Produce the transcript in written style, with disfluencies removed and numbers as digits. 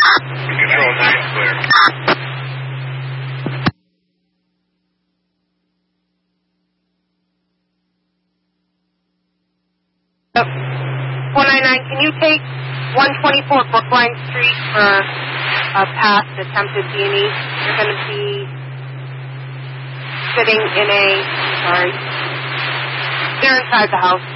Control 9 clear. Yep. 499, can you take 124 Brookline Street for a past attempted D&E? You're going to be sitting in they're inside the house.